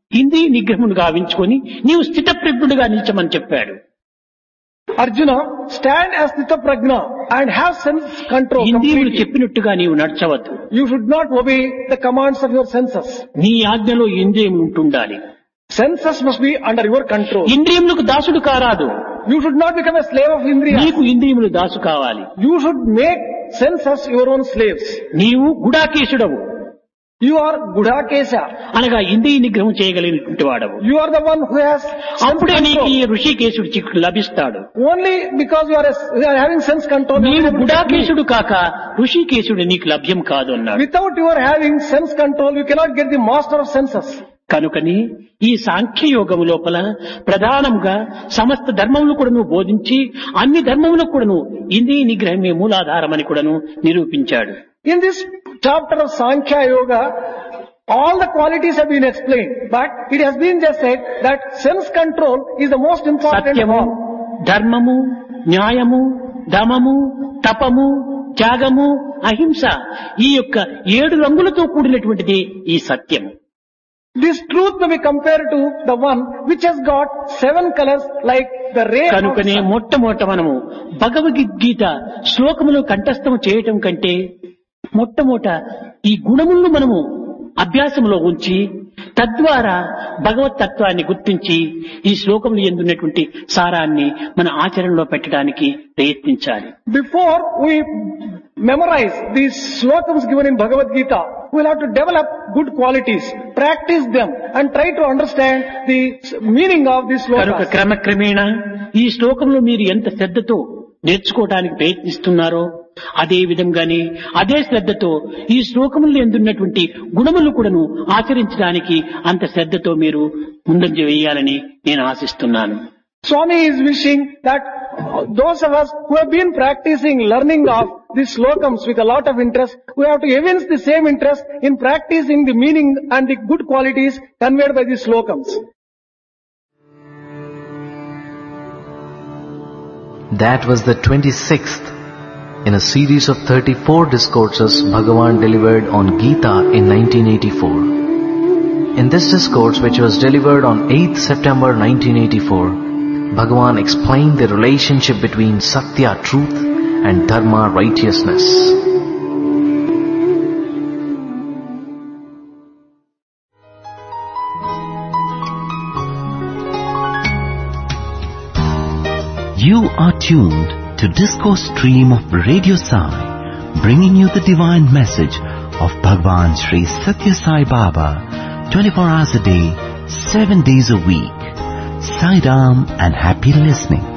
ఇంద్రియ నిగ్రహమును గావించుకొని నీవు స్థితప్రజ్ఞుడిగా నిలిచమని చెప్పాడు. Arjuna, stand as Sthita Prajna and have sense control ఇంద్రియములు completely. చెప్పినట్టుగా నీవు నడచవద్దు. You should not obey the commands of your senses. నీ ఆజ్ఞలో ఇంద్రియములు ఉంటుండాలి. Senses must be under your control. ఇంద్రియములకు దాసుడు కారాదు. You should not become a slave of Indriya. నీకు ఇంద్రియములు దాసు కావాలి. You should make senses your own slaves. నీవు గుడాకేశుడవు You are Gudakesha. అనగా ఇంద్రియ నిగ్రహం చేయగలిగినటువంటి వాడవు. You are the one who has sense అప్పుడే నీకు ఈ control. ఋషికేశుడు చిక్కుడు లభిస్తాడు. Only because you are having sense control. you నీవు are able to get me. గుడాకేశుడు కాక ఋషికేశుడు నీకు లభ్యం కాదు అన్నాడు. Without your having sense control, you cannot get the master of senses. కనుకని ఈ సాంఖ్యయోగము లోపల ప్రధానంగా సమస్త ధర్మములు కూడాను బోధించి అన్ని ధర్మములకు కూడాను ఇంద్రియ నిగ్రహమే మూలాధారమని కూడాను నిరూపించాడు. In this chapter of Sankhya Yoga, all the qualities have been explained, but it has been just said that sense control is the most important of సత్యము, all. ధర్మము, న్యాయము, దమము, తపము, త్యాగము, అహింస ఈ యొక్క 7 రంగులతో కూడినటువంటిది ఈ సత్యము. This truth may be compared to the one which has got 7 colors like the ray of కనుకనే sun. మొట్టమొదట మనము భగవద్గీత శ్లోకములు కంఠస్థము చేయటం కంటే మొట్టమొదట ఈ గుణములను మనము అభ్యాసంలో ఉంచి తద్వారా భగవత్ తత్వాన్ని గుర్తించి ఈ శ్లోకములు ఎందున్నటువంటి సారాన్ని మన ఆచరణలో పెట్టడానికి ప్రయత్నించాలి. Before we memorize these slokams given in Bhagavad Gita, we will have to develop good qualities, practice them and try to understand the meaning of these కనుక slokas. క్రమక్రమేణా ఈ శ్లోకంలో మీరు ఎంత శ్రద్ధతో నేర్చుకోవడానికి ప్రయత్నిస్తున్నారో అదే విధంగానే అదే శ్రద్ధతో ఈ శ్లోకములు ఎందున్నటువంటి గుణములు కూడాను ఆచరించడానికి అంత శ్రద్ధతో మీరు ముందంజ వేయాలని నేను ఆశిస్తున్నాను. Swami is wishing that those of us who have been practicing learning of these slokams with a lot of interest, we have to evince the same interest in practicing the meaning and the good qualities conveyed by these slokams. That was the 26th in a series of 34 discourses Bhagavan delivered on Gita in 1984. In this discourse, which was delivered on 8th September 1984, Bhagavan explained the relationship between Satya, truth, and Dharma, righteousness. You are tuned to Discourse Stream of Radio Sai, bringing you the divine message of Bhagwan Sri Satya Sai Baba, 24 hours a day, 7 days a week. Sai Ram and happy listening.